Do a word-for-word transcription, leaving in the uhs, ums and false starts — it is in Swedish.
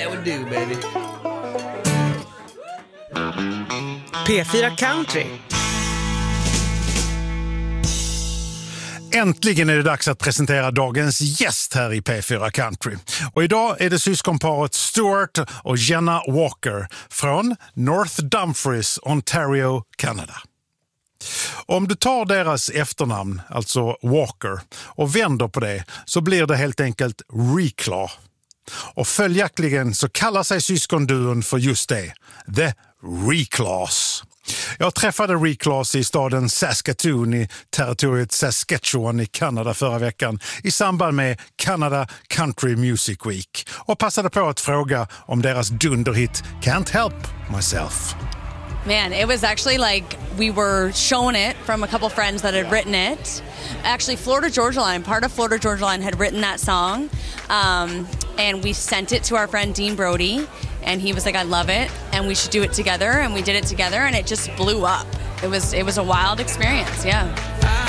That would do, baby. P fyra Country. Äntligen är det dags att presentera dagens gäst här i P fyra Country. Och idag är det syskonparet Stuart och Jenna Walker från North Dumfries, Ontario, Kanada. Om du tar deras efternamn, alltså Walker, och vänder på det så blir det helt enkelt Reclaw. Och följaktligen så kallar sig syskonduon för just det, The Reclaws. Jag träffade Reclaws i staden Saskatoon i territoriet Saskatchewan i Kanada förra veckan i samband med Canada Country Music Week och passade på att fråga om deras dunderhit Can't Help Myself. Man, it was actually like we were shown it from a couple friends that had written it. Actually, Florida Georgia Line, part of Florida Georgia Line had written that song. Um, and we sent it to our friend Dean Brody. And he was like, I love it. And we should do it together. And we did it together. And it just blew up. It was, it was a wild experience, yeah.